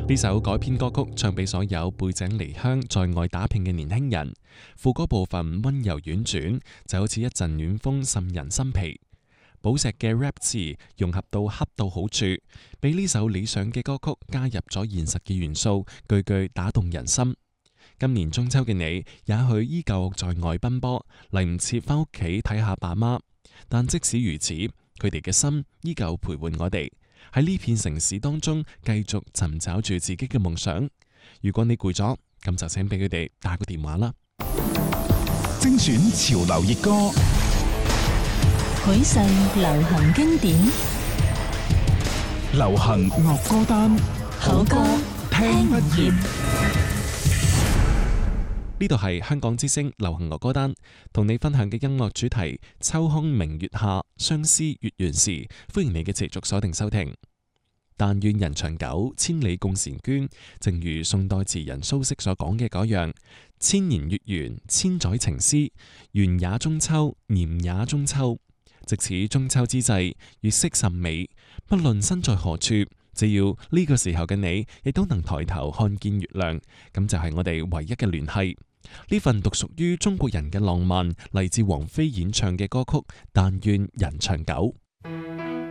呢首改編歌曲唱俾所有背井離鄉在外打拼嘅年輕人，副歌部分溫柔婉轉，就好似一陣暖風滲人心脾。寶石嘅 rap 詞融合到恰到好處，俾呢首理想嘅歌曲加入咗現實嘅元素，句句打動人心。今年中秋嘅你，也許依舊在外奔波，嚟唔切翻屋企睇下爸媽，但即使如此，佢哋嘅心依舊陪伴我哋。喺呢片城市當中，繼續尋找住自己嘅夢想。如果你攰咗，咁就請俾佢哋打個電話啦。 精選潮流熱歌， 許世流行經典， 流行樂歌單， 好歌聽不厭。 呢度係香港之聲流行樂歌單，同你分享嘅音樂主題秋空明月下，相思月圓時。歡迎你嘅持續鎖定收聽。但願人長久，千里共嬋娟。正如宋代詞人蘇軾所講嘅嗰樣，千年月圓，千載情絲，緣也中秋，念也中秋。值此中秋之際，月色甚美，不論身在何處，只要呢個時候嘅你亦都能抬頭看見月亮，咁就係我哋唯一嘅聯繫。呢份獨屬於中國人嘅浪漫，嚟自王菲演唱嘅歌曲《但願人長久》。